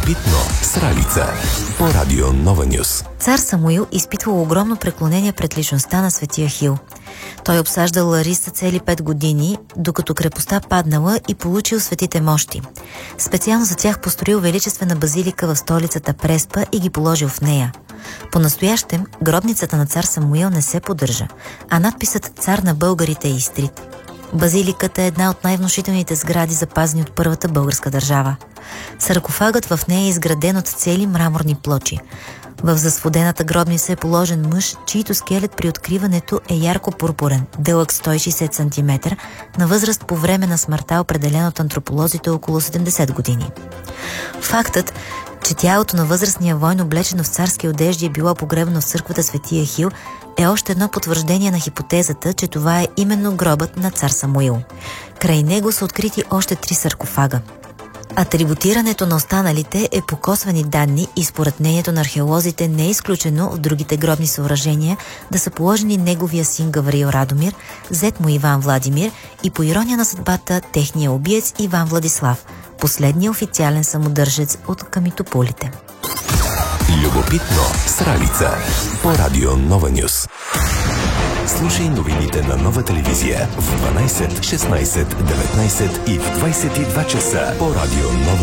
Любопитно с Ралица по Радио Нова Нюс. Цар Самуил изпитвал огромно преклонение пред личността на светия Хил. Той обсаждал Лариса цели 5 години, докато крепостта паднала и получил светите мощи. Специално за тях построил величествена базилика в столицата Преспа и ги положил в нея. По-настоящем гробницата на цар Самуил не се поддържа, а надписът «Цар на българите» е изтрит. Базиликата е една от най-внушителните сгради, запазени от първата българска държава. Саркофагът в нея е изграден от цели мраморни плочи. В засводената гробница е положен мъж, чийто скелет при откриването е ярко-пурпурен, дълъг 160 см, на възраст по време на смъртта, определен от антрополозите около 70 години. Фактът, че тялото на възрастния войн, облечено в царски одежди, е било погребано в църквата Светия Хил, е още едно потвърждение на хипотезата, че това е именно гробът на цар Самуил. Край него са открити още 3 саркофага. Атрибутирането на останалите е по косвени данни и според мнението на археолозите не е изключено от другите гробни съоръжения да са положени неговия син Гавриил Радомир, зет му Иван Владимир и по ирония на съдбата техния убиец Иван Владислав, последния официален самодържец от Камитополите. Любопитно с Ралица по Радио Нова Нюс. Слушай новините на Нова телевизия в 12, 16, 19 и в 22 часа по Радио Нова